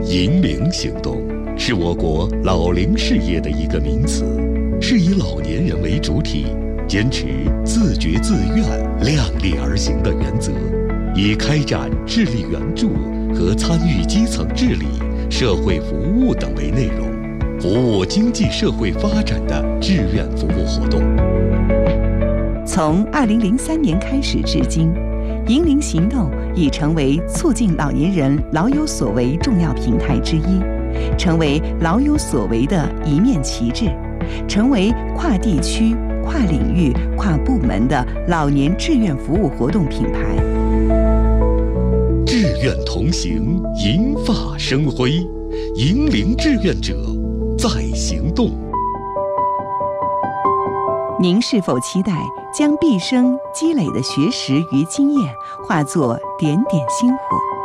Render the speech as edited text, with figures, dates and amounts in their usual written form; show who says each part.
Speaker 1: 银龄行动是我国老龄事业的一个名词，是以老年人为主体，坚持自觉自愿、量力而行的原则，以开展智力援助和参与基层治理、社会服务等为内容，服务经济社会发展的志愿服务活动。
Speaker 2: 从2003年开始至今，银龄行动已成为促进老年人老有所为重要平台之一，成为老有所为的一面旗帜，成为跨地区、跨领域、跨部门的老年志愿服务活动品牌。
Speaker 1: 志愿同行，银发生辉，银龄志愿者在行动。
Speaker 2: 您是否期待将毕生积累的学识与经验化作点点星火？